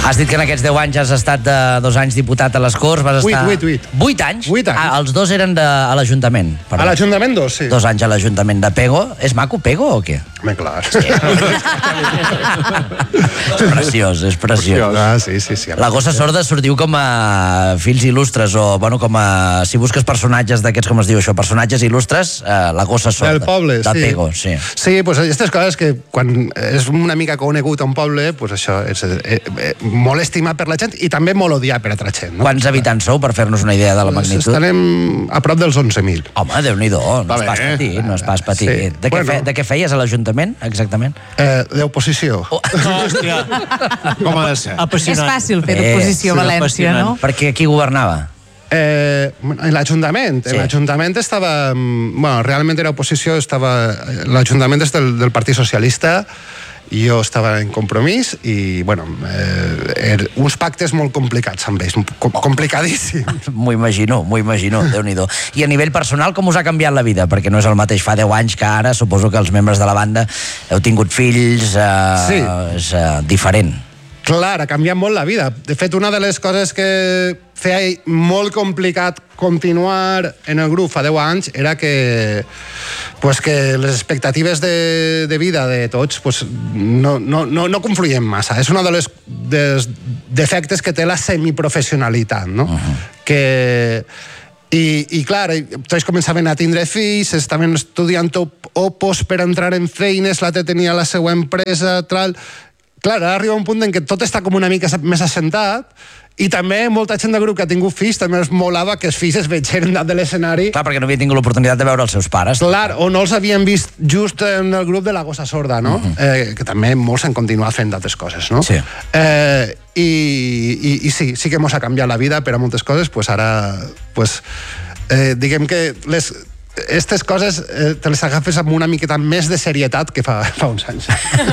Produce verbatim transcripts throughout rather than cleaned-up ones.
Has dit que en aquests deu anys has estat de dos anys diputat a les Corts, vas estar... Vuit, vuit, vuit. Vuit anys? Vuit anys. Ah, els dos eren de, a l'Ajuntament. A l'Ajuntament dos, sí. Dos anys a l'Ajuntament de Pego. És maco Pego o què? Home, clar. Sí. És preciós, és preciós. Ah, sí, sí, sí. La Gossa Sorda sortiu com a fills il·lustres, o, bueno, com a... Si busques personatges d'aquests, com es diu això, personatges il·lustres, eh, la Gossa Sorda. Del poble, de sí. Pego, sí. Sí, doncs aquestes coses que quan és una mica conegut a un poble, doncs això és eh, eh, molt estimat per la gent i també molt odiat per altra gent. No? Quants habitants sou, per fer-nos una idea de la magnitud? Estarem a prop dels onze mil. Home, Déu-n'hi-do, no és pas petit, no és pas petit. Sí. De, què bueno. fe, de què feies a l'Ajuntament, exactament? Eh, D'oposició. Oh. Hòstia, com ha de ser? És fàcil fer d'oposició a València, no? Perquè qui governava? Eh, en l'Ajuntament. Sí. En l'Ajuntament estava... Bueno, realment era oposició, estava... L'Ajuntament és del, del Partit Socialista, i jo estava en Compromís i, bueno, eh, er, uns pactes molt complicats amb ells, com, complicadíssims. M'ho imagino, m'ho imagino, Déu-n'hi-do. I a nivell personal, com us ha canviat la vida? Perquè no és el mateix fa deu anys que ara, suposo que els membres de la banda heu tingut fills, eh, sí. és eh, diferent. Clar, ha canviat molt la vida. De fet, una de les coses que feia molt complicat continuar en el grup fa deu anys era que, pues, que les expectatives de, de vida de tots pues, no, no, no, no confluïen massa. És un dels, dels defectes que té la semiprofessionalitat, no? Uh-huh. Que... I, i clar, tots començaven a tindre fills, estaven estudiant opos per entrar en feines, l'altre tenia la seva empresa, tal... Clar, ara arriba un punt en què tot està com una mica més assentat i també molta gent del grup que ha tingut fills també es molava que els fills es vegeren dalt de l'escenari. Clar, perquè no havia tingut l'oportunitat de veure els seus pares. Clar, o no els havien vist just en el grup de la Gossa Sorda, no? Uh-huh. eh, que també molts han continuat fent d'altres coses, no? Sí. Eh, i, i, I sí, sí que mos ha canviat la vida per a moltes coses, pues ara, pues, eh, diguem que les... Aquestes coses eh, te les agafes amb una miqueta més de serietat que fa, fa uns anys.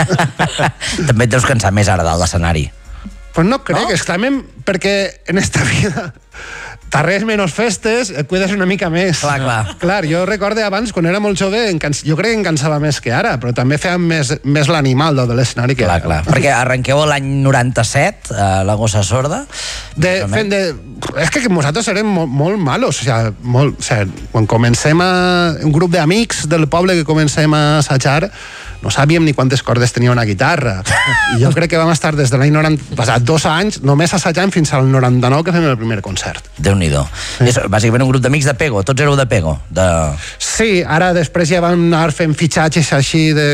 També et deus cansar més ara dalt l'escenari. Pues no crec, no? Exclamem, perquè en esta vida darrers menys festes et cuides una mica més. Clar, clar. Clar, jo recordo abans, quan era molt jove, jo crec que em cansava més que ara, però també feia més, més l'animal de l'escenari que clar, ara. Clar, perquè arrenqueu l'any noranta-set, a la Gossa Sorda. De, fent de, és que nosaltres érem molt, molt malos, o sigui, molt, o sigui, quan comencem a... un grup d'amics del poble que comencem a assajar, no sabíem ni quantes cordes tenia una guitarra. I jo crec que vam estar des de l'any noranta, passat dos anys, només assajant fins al noranta-nou que fem el primer concert. Déu-n'hi-do. Sí. És bàsicament un grup d'amics de Pego, tots éreu de Pego. De... Sí, ara després ja vam anar fent fitxatges així de,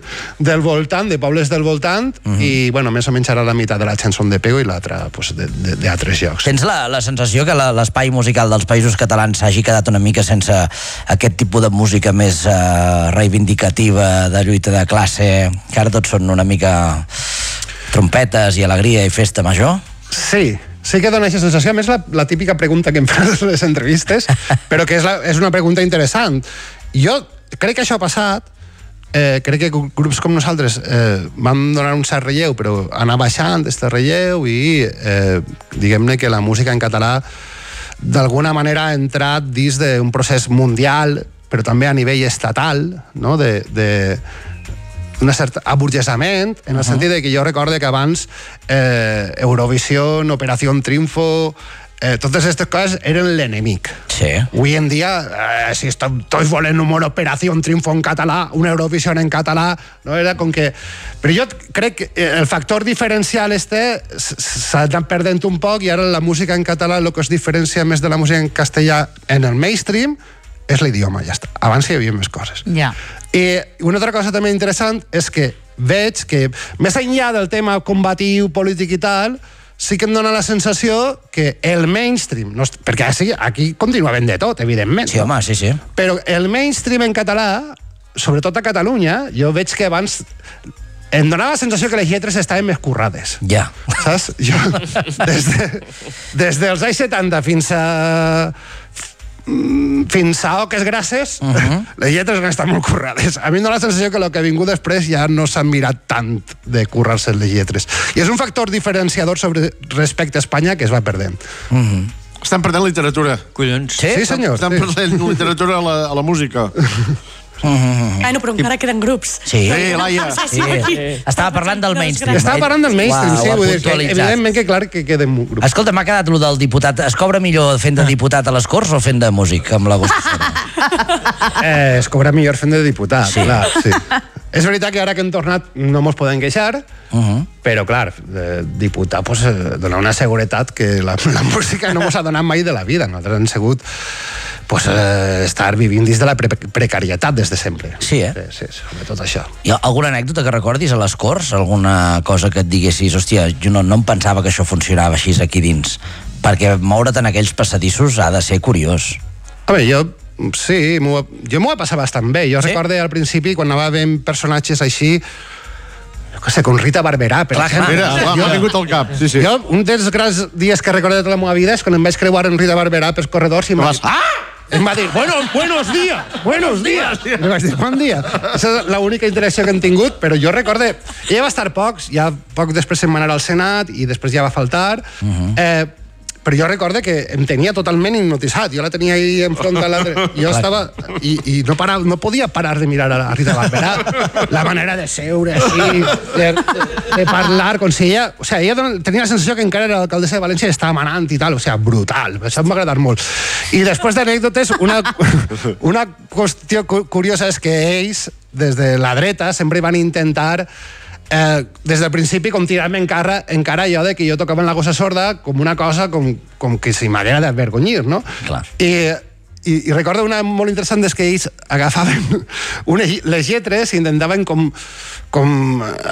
del voltant, de pobles del voltant, uh-huh. i bueno, més o menys ara la meitat de la gent són de Pego i l'altra pues, d'altres llocs. Tens la, la sensació que la, l'espai musical dels Països Catalans s'hagi quedat una mica sense aquest tipus de música més uh, reivindicativa, de lluita de classe, que ara tots són una mica trompetes i alegria i festa major? Sí, sí que dona aquesta sensació. A més, la, la típica pregunta que em fan les entrevistes, però que és, la, és una pregunta interessant. Jo crec que això ha passat, eh, crec que grups com nosaltres eh, vam donar un cert relleu, però anar baixant este relleu i eh, diguem-ne que la música en català d'alguna manera ha entrat dins d'un procés mundial, però també a nivell estatal, no? de... de un cert aburgesament, en el uh-huh. sentit de que jo recorde que abans eh, Eurovisió, Operació Triunfo, eh, totes aquestes coses eren l'enemic. Sí. Avui en dia, eh, si tots volen un Operació Triunfo en català, una Eurovisió en català, no era com que... Però jo crec que el factor diferencial este s'ha anat perdent un poc i ara la música en català, el que es diferencia més de la música en castellà en el mainstream, és l'idioma, ja està. Abans hi havia més coses. Ja. I una altra cosa també interessant és que veig que, més enllà del tema combatiu, polític i tal, sí que em dona la sensació que el mainstream, no, perquè aquí, aquí continua ben de tot, evidentment. Sí, home, sí, sí. Però el mainstream en català, sobretot a Catalunya, jo veig que abans em donava la sensació que les lletres estaven més currades. Ja. Saps? Jo, des, de, des dels anys setanta fins a... fins a Oques Grasses, uh-huh. les lletres han estat molt currades. A mi em dona la sensació que el que ha vingut després ja no s'han mirat tant de currar-se les lletres. I és un factor diferenciador sobre respecte a Espanya que es va perdent. Uh-huh. Estan perdent literatura, collons. Sí, sí senyor. Estan sí. perdent literatura a la, a la música. Mm-hmm. Ah, no, però encara queden grups. Sí, Sí, Laia. sí. Estava parlant del mainstream. Estava parlant del mainstream, Uau, sí, ho ha vull dir que, puntualitzat. evidentment que clar que queden grups. Escolta, m'ha quedat lo del diputat. Es cobra millor fent de diputat a les Corts o fent de músic amb l'Agustí Serra? Eh, es cobra millor fent de diputat, Sí. clar, sí. És veritat que ara que hem tornat no mos podem queixar, Uh-huh. però, clar, de diputar pues, eh, dona una seguretat que la, la música no mos ha donat mai de la vida. Nosaltres hem sigut pues, eh, estar vivint dins de la pre precarietat des de sempre. Sí, eh? Sí, sí, sobretot això. Hi ha alguna anècdota que recordis a les Corts? Alguna cosa que et diguessis, hòstia, jo no, no em pensava que això funcionava així aquí dins? Perquè moure't en aquells passadissos ha de ser curiós. A veure, jo sí, m'ho- jo m'ho he passat bastant bé. Jo Sí? sí? recorde al principi, quan anava veient personatges així, jo què sé, com Rita Barberà, per Clar, exemple. Mira, Jo- m'ha vingut al cap. Sí, sí. Jo, un dels grans dies que recordo de tota la meva vida és quan em vaig creuar en Rita Barberà pels corredors i em va Vas- dir, ah! Em va dir, bueno, buenos días, buenos días. Em vaig dir, bon dia. Aquesta és l'única interacció que hem tingut, però jo recorde... Ella va estar pocs, ja poc després se'n va anar al Senat i després ja va faltar. Uh -huh. eh, però jo recorde que em tenia totalment hipnotitzat. Jo la tenia ahí enfront de l'altre. Jo estava... I, i no, parava, no podia parar de mirar a la Rita Barberà. La manera de seure així, de, de parlar, com si ella... O sigui, ella dona- tenia la sensació que encara era l'alcaldessa de València i estava manant i tal. O sigui, brutal. Això em va agradar molt. I després d'anècdotes, una, una qüestió cu- curiosa és que ells, des de la dreta, sempre van intentar eh, des del principi com tirar-me encara, encara allò de que jo tocava en la gossa sorda com una cosa com, com que si m'haguera d'avergonyir, no? Clar. I, i, i recordo una molt interessant és que ells agafaven unes, les lletres i intentaven com, com